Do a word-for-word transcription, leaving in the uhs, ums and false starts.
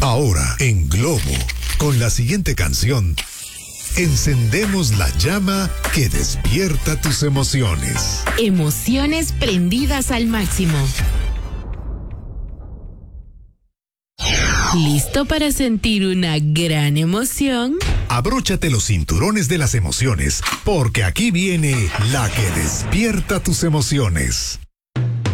Ahora, en Globo, con la siguiente canción, encendemos la llama que despierta tus emociones. Emociones prendidas al máximo. ¿Listo para sentir una gran emoción? Abróchate los cinturones de las emociones, porque aquí viene la que despierta tus emociones.